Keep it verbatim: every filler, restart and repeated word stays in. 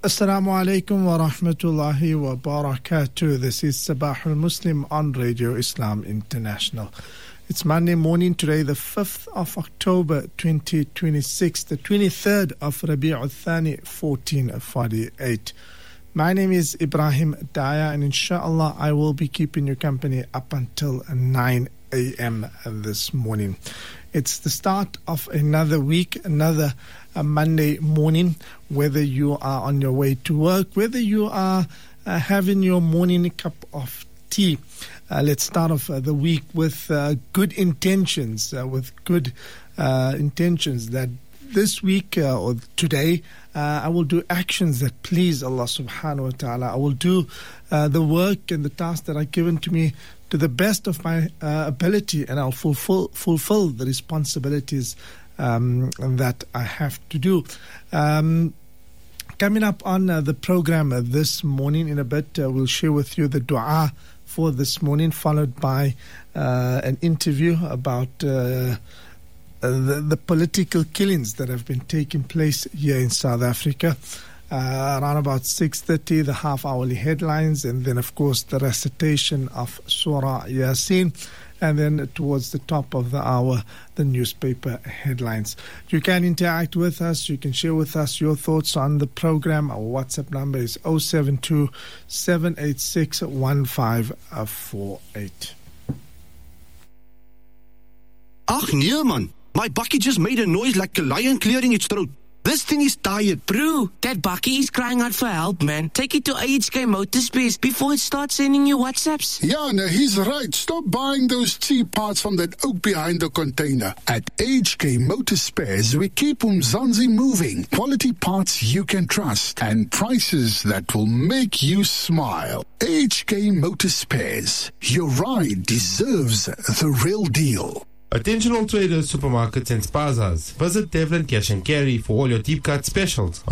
Assalamu alaikum wa rahmatullahi wa barakatuh. This is Sabah al-Muslim on Radio Islam International. It's Monday morning today, the fifth of October twenty twenty-six, the twenty-third of Rabi' al-Thani fourteen forty-eight. My name is Ibrahim Daya, and inshallah I will be keeping you company up until nine a.m. this morning. It's the start of another week, another uh, Monday morning, whether you are on your way to work, whether you are uh, having your morning cup of tea. Uh, let's start off uh, the week with uh, good intentions, uh, with good uh, intentions that this week uh, or today uh, I will do actions that please Allah subhanahu wa ta'ala. I will do uh, the work and the tasks that are given to me to the best of my uh, ability, and I'll fulfill, fulfill the responsibilities um, that I have to do. Um, coming up on uh, the program uh, this morning, in a bit, uh, we'll share with you the dua for this morning, followed by uh, an interview about uh, the, the political killings that have been taking place here in South Africa. Uh, around about six thirty, the half-hourly headlines, and then, of course, the recitation of Surah Yasin, and then towards the top of the hour, the newspaper headlines. You can interact with us. You can share with us your thoughts on the program. Our WhatsApp number is zero seven two, seven eight six, one five four eight. Ach nee man, my bakkie just made a noise like a lion clearing its throat. This thing is tired. Bro, that bakkie is crying out for help, man. Take it to A H K Motorspares before it starts sending you WhatsApps. Yeah, no, he's right. Stop buying those cheap parts from that oak behind the container. At A H K Motorspares, we keep Umzansi moving. Quality parts you can trust and prices that will make you smile. A H K Motorspares. Your ride deserves the real deal. Attention all traders, supermarkets and spazas. Visit Devlin Cash and Carry for all your deep cut specials.